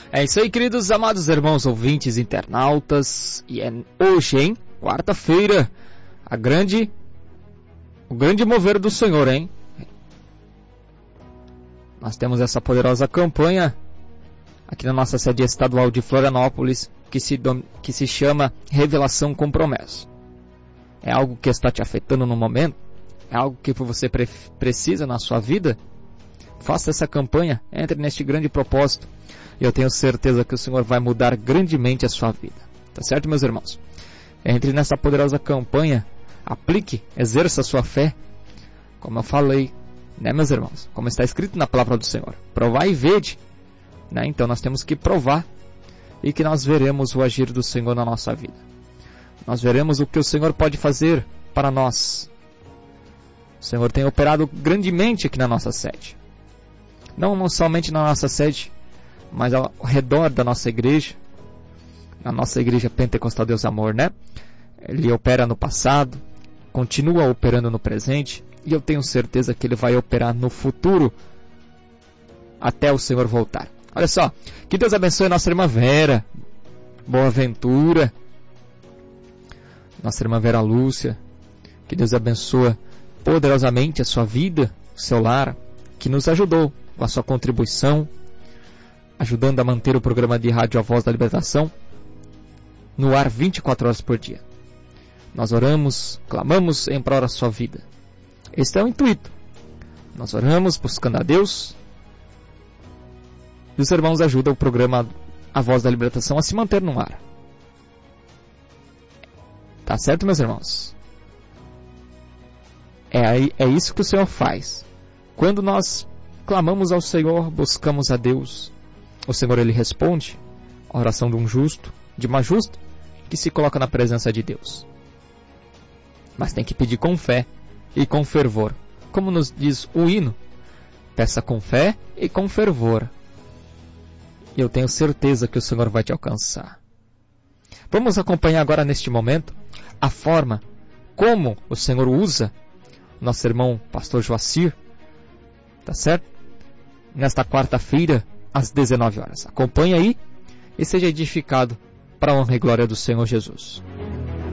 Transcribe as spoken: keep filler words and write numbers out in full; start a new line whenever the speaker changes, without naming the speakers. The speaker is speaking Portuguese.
É isso aí, queridos amados irmãos ouvintes, internautas. E é hoje, hein? Quarta-feira, a grande, o grande mover do Senhor, hein? Nós temos essa poderosa campanha aqui na nossa sede estadual de Florianópolis, que se, que se chama Revelação com Promessa. É algo que está te afetando no momento? É algo que você pre- precisa na sua vida? Faça essa campanha, entre neste grande propósito. E eu tenho certeza que o Senhor vai mudar grandemente a sua vida. Tá certo, meus irmãos? Entre nessa poderosa campanha, aplique, exerça a sua fé. Como eu falei, né, meus irmãos? Como está escrito na palavra do Senhor. Provai e vede. Né? Então nós temos que provar e que nós veremos o agir do Senhor na nossa vida. Nós veremos o que o Senhor pode fazer para nós. O Senhor tem operado grandemente aqui na nossa sede. Não, não somente na nossa sede, mas ao redor da nossa igreja, na nossa igreja Pentecostal Deus Amor, né? Ele opera no passado, continua operando no presente, e eu tenho certeza que Ele vai operar no futuro, até o Senhor voltar. Olha só, que Deus abençoe a nossa irmã Vera, Boa Ventura, nossa irmã Vera Lúcia, que Deus abençoe poderosamente a sua vida, o seu lar, que nos ajudou com a sua contribuição, ajudando a manter o programa de rádio A Voz da Libertação no ar vinte e quatro horas por dia. Nós oramos, clamamos em prol da sua vida. Este é o intuito. Nós oramos buscando a Deus e os irmãos ajudam o programa A Voz da Libertação a se manter no ar. Tá certo, meus irmãos? É, aí, é isso que o Senhor faz. Quando nós clamamos ao Senhor, buscamos a Deus, o Senhor Ele responde a oração de um justo, de uma justa, que se coloca na presença de Deus. Mas tem que pedir com fé e com fervor. Como nos diz o hino, peça com fé e com fervor. E eu tenho certeza que o Senhor vai te alcançar. Vamos acompanhar agora neste momento a forma como o Senhor usa nosso irmão pastor Joacir, tá certo? Nesta quarta-feira, às dezenove horas. Acompanhe aí e seja edificado para a honra e glória do Senhor Jesus.